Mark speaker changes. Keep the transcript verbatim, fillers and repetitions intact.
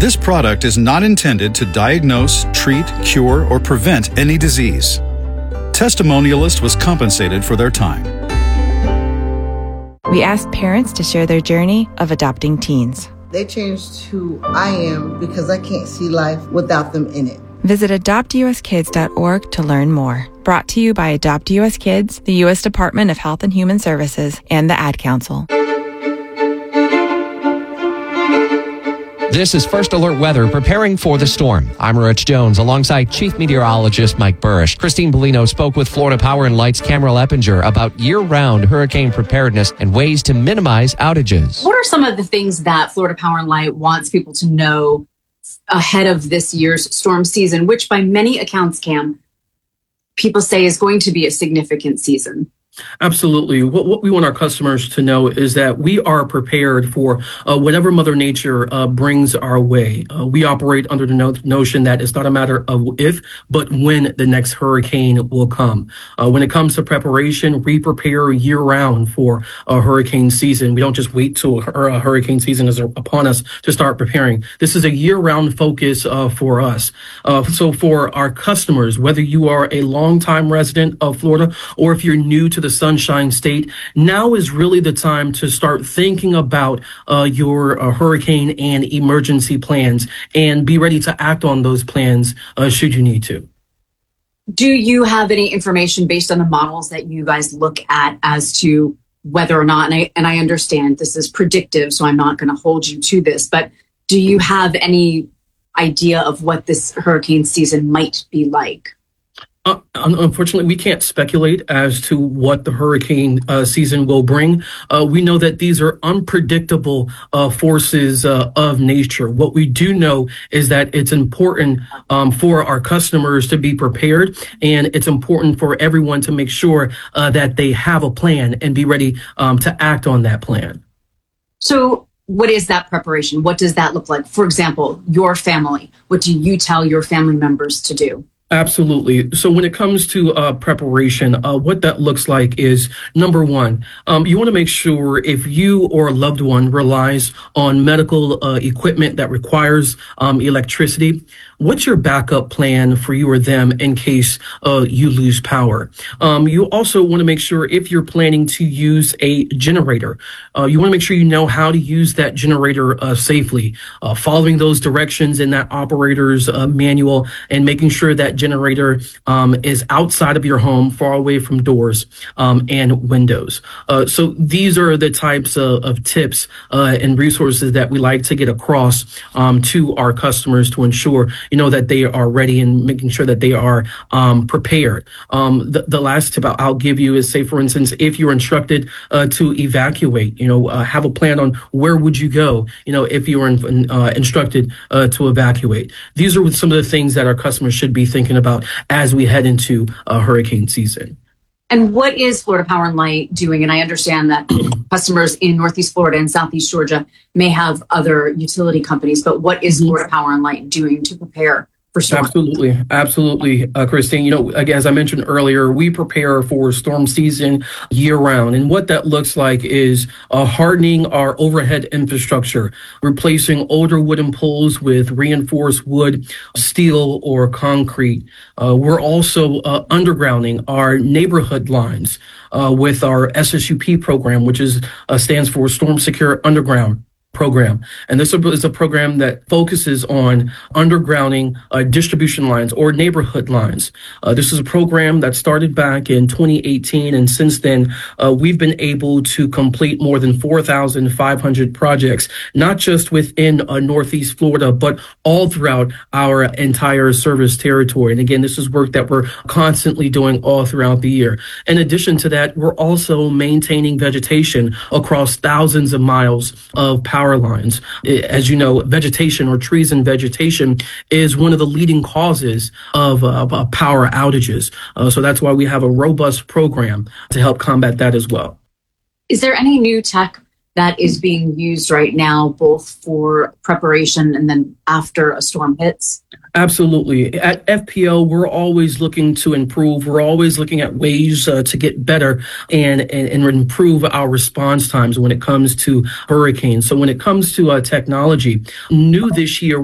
Speaker 1: This product is not intended to diagnose, treat, cure, or prevent any disease. Testimonialist was compensated for their time.
Speaker 2: We asked parents to share their journey of adopting teens.
Speaker 3: They changed who I am because I can't see life without them in it.
Speaker 2: Visit adopt u s kids dot org to learn more. Brought to you by Adopt U S Kids, the U S Department of Health and Human Services, and the Ad Council.
Speaker 4: This is First Alert Weather, preparing for the storm. I'm Rich Jones, alongside Chief Meteorologist Mike Burrish. Christine Bellino spoke with Florida Power and Light's Cameron Eppinger about year-round hurricane preparedness and ways to minimize outages.
Speaker 5: What are some of the things that Florida Power and Light wants people to know ahead of this year's storm season, which by many accounts, Cam, people say is going to be a significant season?
Speaker 6: Absolutely. What, what we want our customers to know is that we are prepared for uh, whatever Mother Nature uh, brings our way. Uh, we operate under the no- notion that it's not a matter of if, but when the next hurricane will come. Uh, when it comes to preparation, we prepare year round for a hurricane season. We don't just wait till a hurricane season is upon us to start preparing. This is a year round focus uh, for us. Uh, so for our customers, whether you are a longtime resident of Florida or if you're new to the Sunshine State, now is really the time to start thinking about uh, your uh, hurricane and emergency plans and be ready to act on those plans uh, should you need to.
Speaker 5: Do you have any information based on the models that you guys look at as to whether or not, and I, and I understand this is predictive, so I'm not going to hold you to this, but do you have any idea of what this hurricane season might be like?
Speaker 6: Uh, unfortunately, we can't speculate as to what the hurricane uh, season will bring. Uh, we know that these are unpredictable uh, forces uh, of nature. What we do know is that it's important um, for our customers to be prepared, and it's important for everyone to make sure uh, that they have a plan and be ready um, to act on that plan.
Speaker 5: So what is that preparation? What does that look like? For example, your family. What do you tell your family members to do?
Speaker 6: Absolutely. So when it comes to uh, preparation, uh, what that looks like is, number one, um, you want to make sure if you or a loved one relies on medical uh, equipment that requires um, electricity, what's your backup plan for you or them in case uh, you lose power? Um, you also want to make sure if you're planning to use a generator, uh, you want to make sure you know how to use that generator uh, safely, uh, following those directions in that operator's uh, manual and making sure that generator um, is outside of your home, far away from doors um, and windows. Uh, so these are the types of, of tips uh, and resources that we like to get across um, to our customers to ensure, you know, that they are ready and making sure that they are um, prepared. Um, the, the last tip I'll give you is, say, for instance, if you're instructed uh, to evacuate, you know, uh, have a plan on where would you go, you know, if you were in, uh, instructed uh, to evacuate. These are some of the things that our customers should be thinking about as we head into uh, hurricane season.
Speaker 5: And what is Florida Power and Light doing? And I understand that customers in Northeast Florida and Southeast Georgia may have other utility companies, but what is Florida Power and Light doing to prepare for storm?
Speaker 6: Absolutely. Absolutely, uh, Christine. You know, again, as I mentioned earlier, we prepare for storm season year round. And what that looks like is uh, hardening our overhead infrastructure, replacing older wooden poles with reinforced wood, steel, or concrete. Uh, we're also uh, undergrounding our neighborhood lines uh, with our S S U P program, which is uh, stands for Storm Secure Underground program. And this is a program that focuses on undergrounding uh, distribution lines or neighborhood lines. Uh, this is a program that started back in twenty eighteen. And since then, uh, we've been able to complete more than four thousand five hundred projects, not just within uh, Northeast Florida, but all throughout our entire service territory. And again, this is work that we're constantly doing all throughout the year. In addition to that, we're also maintaining vegetation across thousands of miles of power power lines. As you know, vegetation or trees and vegetation is one of the leading causes of uh, power outages. Uh, so that's why we have a robust program to help combat that as well.
Speaker 5: Is there any new tech that is being used right now, both for preparation and then after a storm hits?
Speaker 6: Absolutely. At F P L, we're always looking to improve. We're always looking at ways uh, to get better and, and, and improve our response times when it comes to hurricanes. So when it comes to uh, technology, new this year,